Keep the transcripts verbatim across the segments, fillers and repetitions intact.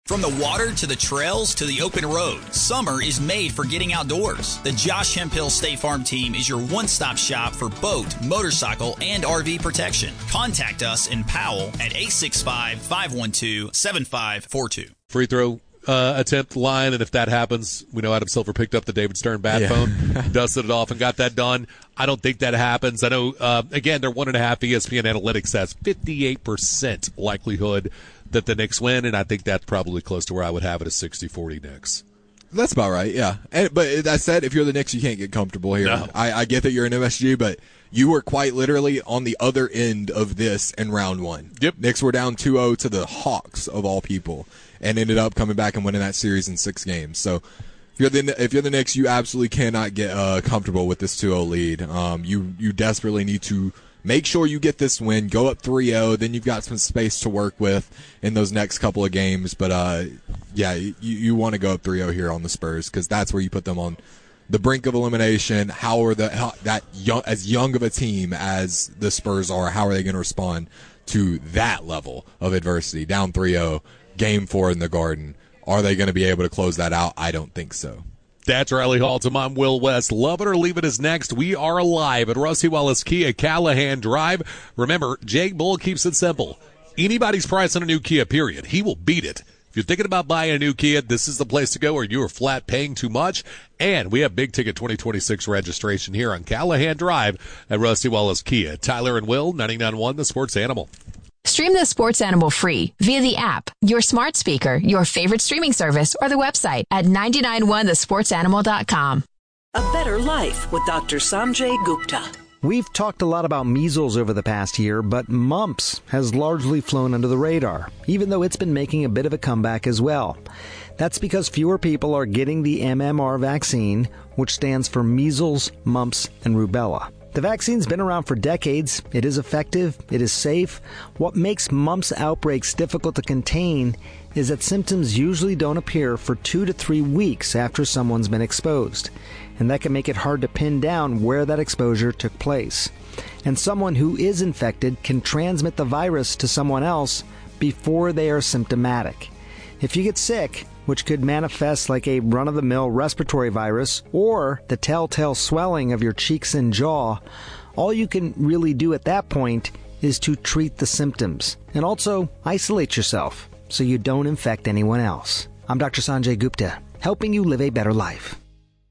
From the water to the trails to the open road, summer is made for getting outdoors. The Josh Hemphill State Farm team is your one-stop shop for boat, motorcycle, and R V protection. Contact us in Powell at eight six five, five one two, seven five four two. Free throw uh, attempt line, and if that happens, we know Adam Silver picked up the David Stern bat yeah. phone, dusted it off, and got that done. I don't think that happens. I know, uh, again, they're one and a half. E S P N Analytics has fifty-eight percent likelihood that the Knicks win, and I think that's probably close to where I would have it as sixty forty Knicks. That's about right, yeah. And, but that said, if you're the Knicks, you can't get comfortable here. No. I, I get that you're an M S G, but you were quite literally on the other end of this in round one. Yep. Knicks were down two oh to the Hawks, of all people, and ended up coming back and winning that series in six games. So if you're the, if you're the Knicks, you absolutely cannot get uh, comfortable with this two oh lead. Um, you, you desperately need to make sure you get this win, go up three oh, then you've got some space to work with in those next couple of games. But, uh, yeah, you, you want to go up three oh here on the Spurs because that's where you put them on the brink of elimination. How are the how, that young, as young of a team as the Spurs are, how are they going to respond to that level of adversity? Down three oh, game four in the Garden. Are they going to be able to close that out? I don't think so. That's Riley Haltom. I'm Will West. Love it or leave it is next. We are alive at Rusty Wallace Kia Callahan Drive. Remember, Jake Bull keeps it simple. Anybody's price on a new Kia, period. He will beat it. If you're thinking about buying a new Kia, this is the place to go, or you are flat paying too much. And we have big ticket twenty twenty-six registration here on Callahan Drive at Rusty Wallace Kia. Tyler and Will, ninety-nine point one The Sports Animal. Stream the Sports Animal free via the app, your smart speaker, your favorite streaming service, or the website at nine nine one the sports animal dot com. A Better Life with Doctor Sanjay Gupta. We've talked a lot about measles over the past year, but mumps has largely flown under the radar, even though it's been making a bit of a comeback as well. That's because fewer people are getting the M M R vaccine, which stands for measles, mumps, and rubella. The vaccine's been around for decades. It is effective. It is safe. What makes mumps outbreaks difficult to contain is that symptoms usually don't appear for two to three weeks after someone's been exposed. And that can make it hard to pin down where that exposure took place. And someone who is infected can transmit the virus to someone else before they are symptomatic. If you get sick, which could manifest like a run-of-the-mill respiratory virus or the telltale swelling of your cheeks and jaw, all you can really do at that point is to treat the symptoms and also isolate yourself so you don't infect anyone else. I'm Doctor Sanjay Gupta, helping you live a better life.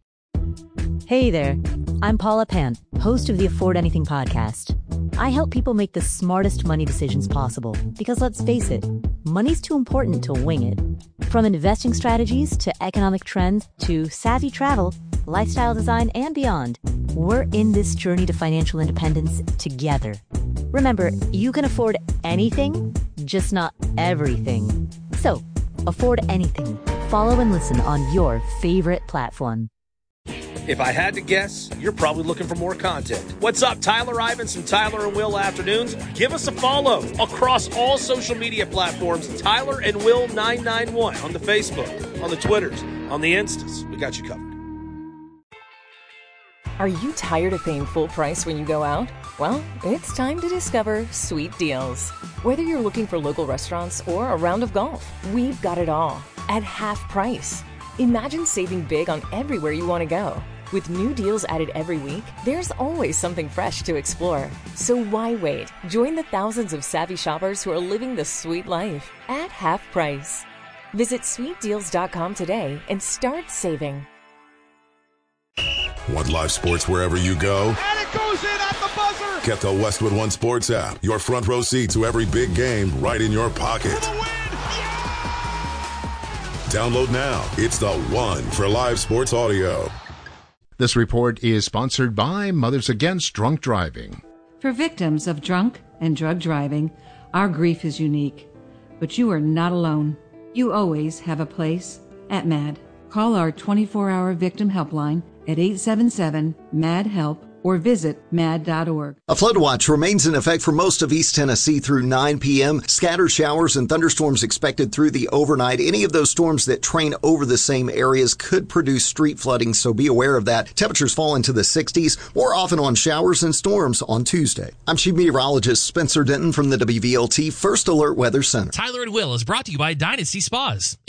Hey there, I'm Paula Pan, host of the Afford Anything podcast. I help people make the smartest money decisions possible because, let's face it, money's too important to wing it. From investing strategies to economic trends to savvy travel, lifestyle design, and beyond, we're in this journey to financial independence together. Remember, you can afford anything, just not everything. So, afford anything. Follow and listen on your favorite platform. If I had to guess, you're probably looking for more content. What's up, Tyler Ivins from Tyler and Will Afternoons? Give us a follow across all social media platforms. Tyler and Will nine nine one on the Facebook, on the Twitters, on the Instas. We got you covered. Are you tired of paying full price when you go out? Well, it's time to discover Sweet Deals. Whether you're looking for local restaurants or a round of golf, we've got it all at half price. Imagine saving big on everywhere you want to go. With new deals added every week, there's always something fresh to explore. So why wait? Join the thousands of savvy shoppers who are living the sweet life at half price. Visit sweet deals dot com today and start saving. Want live sports wherever you go? And it goes in at the buzzer! Get the Westwood One Sports app. Your front row seat to every big game right in your pocket. For the win! Yeah! Download now. It's the one for live sports audio. This report is sponsored by Mothers Against Drunk Driving. For victims of drunk and drug driving, our grief is unique. But you are not alone. You always have a place at MAD. Call our twenty-four hour victim helpline at eight seven seven, M A D, HELP or visit mad dot org. A flood watch remains in effect for most of East Tennessee through nine p.m. Scattered showers and thunderstorms expected through the overnight. Any of those storms that train over the same areas could produce street flooding, so be aware of that. Temperatures fall into the sixties, more often on showers and storms on Tuesday. I'm Chief Meteorologist Spencer Denton from the W V L T First Alert Weather Center. Tyler and Will is brought to you by Dynasty Spas.